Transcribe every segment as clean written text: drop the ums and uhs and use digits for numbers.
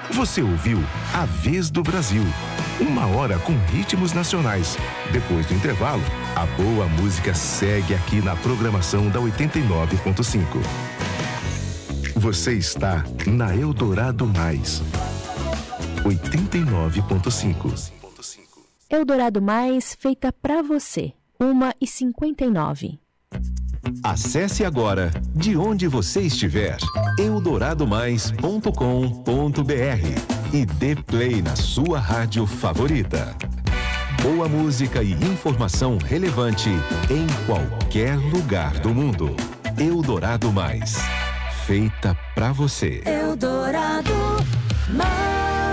Você ouviu A Vez do Brasil. 1 hora com ritmos nacionais. Depois do intervalo, a boa música segue aqui na programação da 89.5. Você está na Eldorado Mais. 89.5. Eldorado Mais, feita pra você. 1h59. Acesse agora, de onde você estiver, eldoradomais.com.br e dê play na sua rádio favorita. Boa música e informação relevante em qualquer lugar do mundo. Eldorado Mais, feita pra você. Eldorado Mais.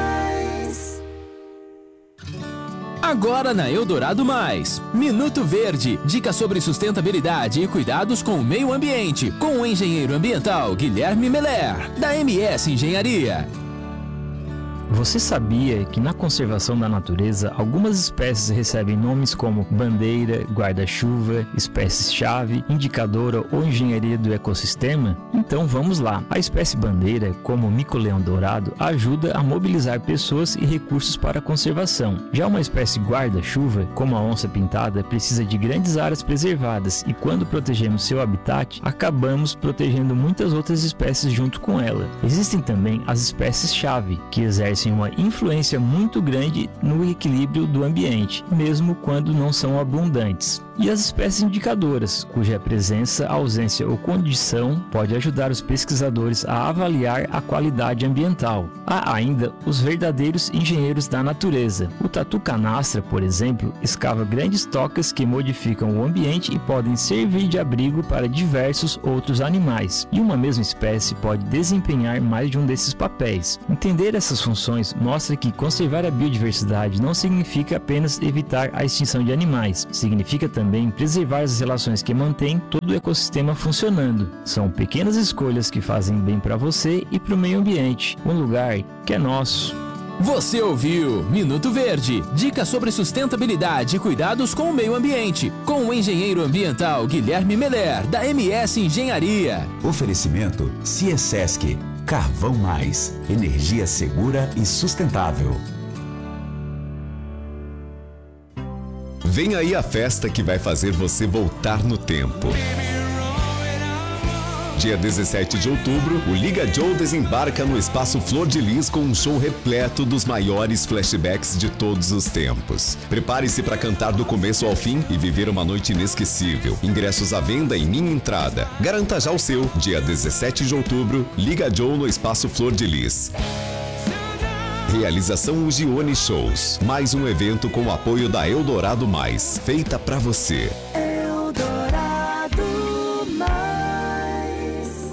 Agora na Eldorado Mais, Minuto Verde, dicas sobre sustentabilidade e cuidados com o meio ambiente, com o engenheiro ambiental Guilherme Meller, da MS Engenharia. Você sabia que na conservação da natureza, algumas espécies recebem nomes como bandeira, guarda-chuva, espécie-chave, indicadora ou engenharia do ecossistema? Então vamos lá. A espécie bandeira, como o mico-leão dourado, ajuda a mobilizar pessoas e recursos para a conservação. Já uma espécie guarda-chuva, como a onça-pintada, precisa de grandes áreas preservadas e quando protegemos seu habitat, acabamos protegendo muitas outras espécies junto com ela. Existem também as espécies-chave, que exercem uma influência muito grande no equilíbrio do ambiente, mesmo quando não são abundantes. E as espécies indicadoras, cuja presença, ausência ou condição pode ajudar os pesquisadores a avaliar a qualidade ambiental. Há ainda os verdadeiros engenheiros da natureza. O tatu-canastra, por exemplo, escava grandes tocas que modificam o ambiente e podem servir de abrigo para diversos outros animais. E uma mesma espécie pode desempenhar mais de um desses papéis. Entender essas funções mostra que conservar a biodiversidade não significa apenas evitar a extinção de animais, significa também preservar as relações que mantêm todo o ecossistema funcionando. São pequenas escolhas que fazem bem para você e para o meio ambiente, um lugar que é nosso. Você ouviu Minuto Verde, dicas sobre sustentabilidade e cuidados com o meio ambiente, com o engenheiro ambiental Guilherme Meller, da MS Engenharia. Oferecimento Ciesesc, Carvão Mais, energia segura e sustentável. Vem aí a festa que vai fazer você voltar no tempo. Dia 17 de outubro, o Liga Joe desembarca no Espaço Flor de Lis com um show repleto dos maiores flashbacks de todos os tempos. Prepare-se para cantar do começo ao fim e viver uma noite inesquecível. Ingressos à venda em Minha Entrada. Garanta já o seu. Dia 17 de outubro, Liga Joe no Espaço Flor de Lis. Realização Ugione Shows. Mais um evento com o apoio da Eldorado Mais, feita pra você. Eldorado Mais.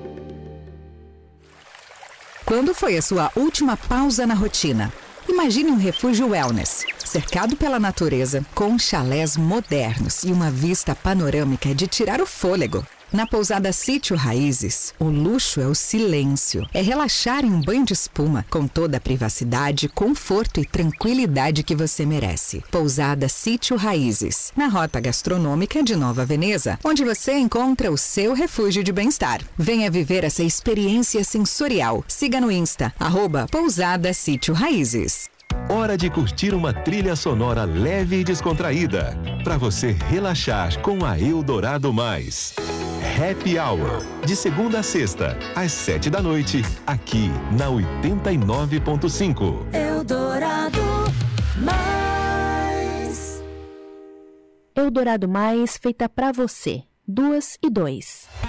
Quando foi a sua última pausa na rotina? Imagine um refúgio wellness, cercado pela natureza, com chalés modernos e uma vista panorâmica de tirar o fôlego. Na pousada Sítio Raízes, o luxo é o silêncio. É relaxar em um banho de espuma, com toda a privacidade, conforto e tranquilidade que você merece. Pousada Sítio Raízes, na rota gastronômica de Nova Veneza, onde você encontra o seu refúgio de bem-estar. Venha viver essa experiência sensorial. Siga no Insta, @Pousada Sítio Raízes. Hora de curtir uma trilha sonora leve e descontraída, para você relaxar com a Eldorado Mais. Happy Hour, de segunda a sexta, às 7 da noite, aqui na 89.5. Eldorado Mais. Eldorado Mais, feita pra você. 2 e 2.